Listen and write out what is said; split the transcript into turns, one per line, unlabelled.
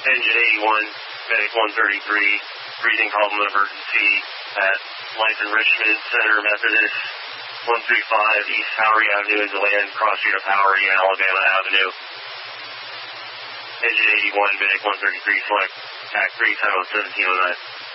Engine 81, Medic 133, breathing problem emergency at Life Enrichment Center Methodist, 135 East Powery Avenue in DeLand, cross street of Powery and Alabama Avenue. Engine 81, Medic 133, select TAC 3, time of 1709.